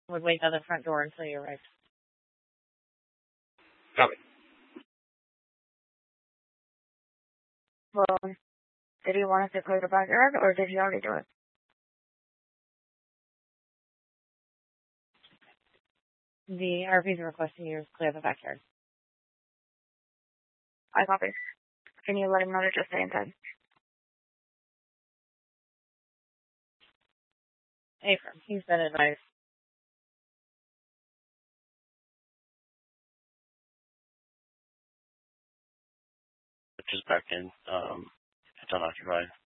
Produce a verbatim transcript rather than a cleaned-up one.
would wait by the front door until you arrived. Copy. Well, did he want us to clear the backyard, or did he already do it? The R P's requesting you to clear the backyard. I copy. Can you let him know to just stay inside? Affirm. He's been advised. Just back in. Um, it's unoccupied.